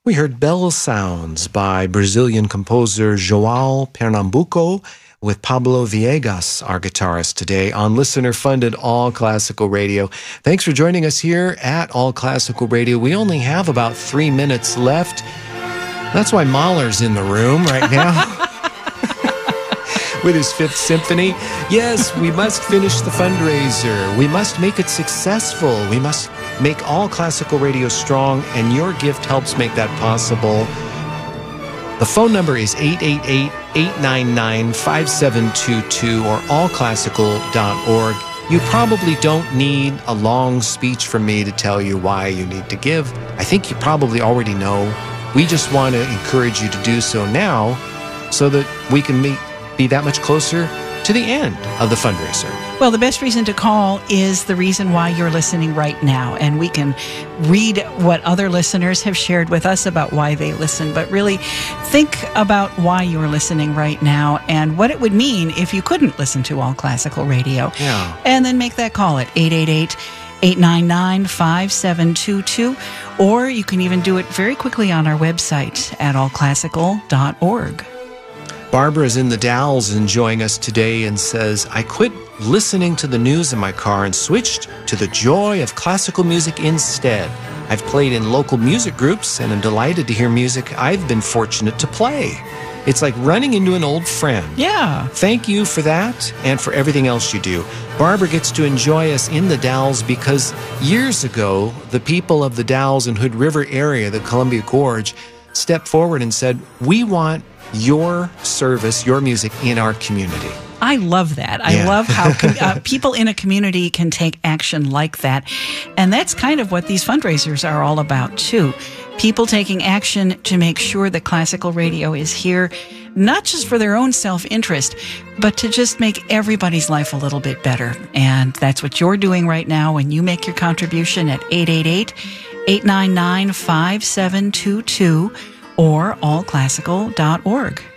We heard Bell Sounds by Brazilian composer João Pernambuco with Pablo Viegas, our guitarist, today on listener-funded All Classical Radio. Thanks for joining us here at All Classical Radio. We only have about 3 minutes left. That's why Mahler's in the room right now. With his Fifth Symphony. Yes, we must finish the fundraiser. We must make it successful. We must make All Classical Radio strong, and your gift helps make that possible. The phone number is 888-899-5722 or allclassical.org. You probably don't need a long speech from me to tell you why you need to give. I think you probably already know. We just want to encourage you to do so now so that we can be that much closer to the end of the fundraiser. Well, the best reason to call is the reason why you're listening right now. And we can read what other listeners have shared with us about why they listen. But really, think about why you're listening right now and what it would mean if you couldn't listen to All Classical Radio. Yeah. And then make that call at 888-899-5722. Or you can even do it very quickly on our website at allclassical.org. Barbara is in the Dalles enjoying us today and says, I quit listening to the news in my car and switched to the joy of classical music instead. I've played in local music groups and am delighted to hear music I've been fortunate to play. It's like running into an old friend. Yeah. Thank you for that and for everything else you do. Barbara gets to enjoy us in the Dalles because years ago, the people of the Dalles and Hood River area, the Columbia Gorge, stepped forward and said, we want your service, your music in our community. I love that. I love how people in a community can take action like that. And that's kind of what these fundraisers are all about, too. People taking action to make sure that classical radio is here, not just for their own self-interest, but to just make everybody's life a little bit better. And that's what you're doing right now when you make your contribution at 888-899-5722 or allclassical.org.